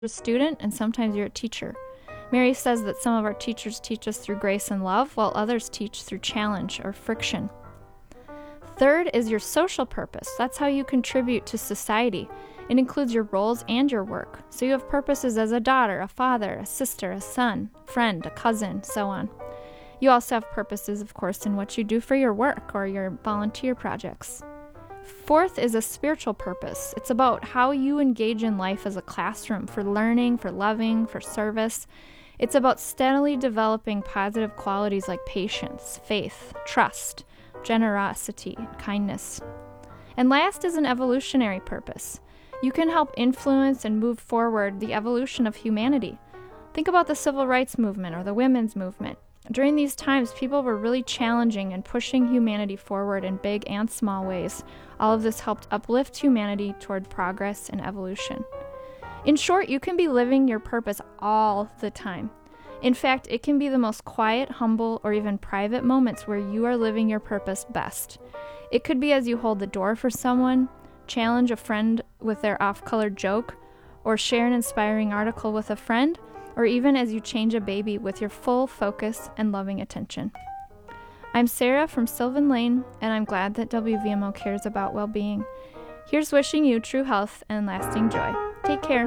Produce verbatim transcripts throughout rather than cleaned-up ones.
a student, and sometimes you're a teacher. Mary says that some of our teachers teach us through grace and love, while others teach through challenge or friction. Third is your social purpose. That's how you contribute to society. It includes your roles and your work. So you have purposes as a daughter, a father, a sister, a son, friend, a cousin, so on. You also have purposes, of course, in what you do for your work or your volunteer projects. Fourth is a spiritual purpose. It's about how you engage in life as a classroom for learning, for loving, for service. It's about steadily developing positive qualities like patience, faith, trust, generosity, and kindness. And last is an evolutionary purpose. You can help influence and move forward the evolution of humanity. Think about the civil rights movement or the women's movement. During these times, people were really challenging and pushing humanity forward in big and small ways. All of this helped uplift humanity toward progress and evolution. In short, you can be living your purpose all the time. In fact, it can be the most quiet, humble, or even private moments where you are living your purpose best. It could be as you hold the door for someone, challenge a friend with their off-colored joke, or share an inspiring article with a friend, or even as you change a baby with your full focus and loving attention. I'm Sarah from Sylvan Lane, and I'm glad that W V M O cares about well-being. Here's wishing you true health and lasting joy. Take care.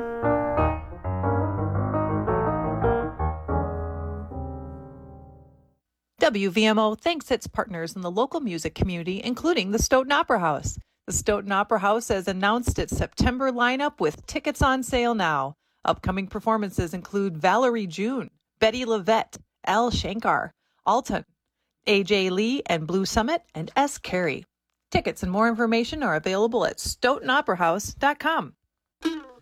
W V M O thanks its partners in the local music community, including the Stoughton Opera House. The Stoughton Opera House has announced its September lineup with tickets on sale now. Upcoming performances include Valerie June, Betty Lavette, Al Shankar, Alton, A J Lee and Blue Summit, and S. Carey. Tickets and more information are available at stoughton opera house dot com.